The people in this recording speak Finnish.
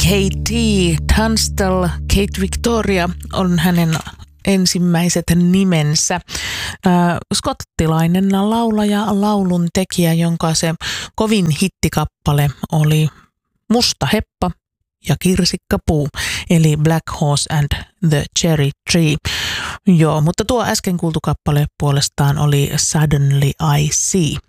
Katie Tunstall, Kate Victoria on hänen ensimmäiset nimensä. Skottilainen laulaja, laulun tekijä, jonka se kovin hittikappale oli Musta heppa ja kirsikkapuu, eli Black Horse and the Cherry Tree. Joo, mutta tuo äsken kuultu kappale puolestaan oli Suddenly I See.